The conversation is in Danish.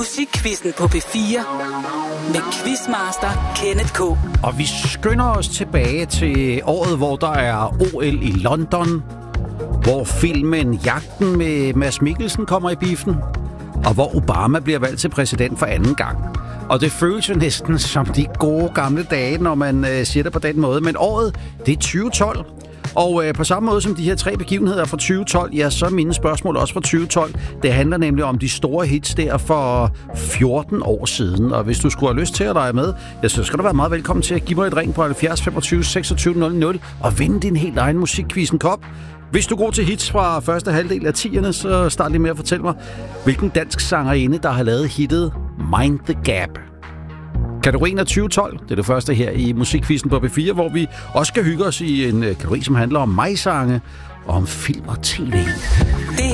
Musikquizzen på P4 med Quizmaster Kenneth K. Og vi skynder os tilbage til året, hvor der er OL i London, hvor filmen Jagten med Mads Mikkelsen kommer i biffen, og hvor Obama bliver valgt til præsident for anden gang. Og det føles jo næsten som de gode gamle dage, når man siger det på den måde. Men året, det er 2012. Og på samme måde som de her 3 begivenheder fra 2012, ja, så er mine spørgsmål også fra 2012. Det handler nemlig om de store hits der for 14 år siden. Og hvis du skulle have lyst til at lege med, ja, så skal du være meget velkommen til at give mig et ring på 70 25 26 00 og vinde din helt egen musikquizzen kop. Hvis du er god til hits fra første halvdel af 10'erne, så start lige med at fortælle mig, hvilken dansk sangerinde, der har lavet hittet Mind the Gap. Kategorien er 2012. Det er det første her i musikquizzen på P4, hvor vi også skal hygge os i en kategori, som handler om mig-sange og om film og tv. Det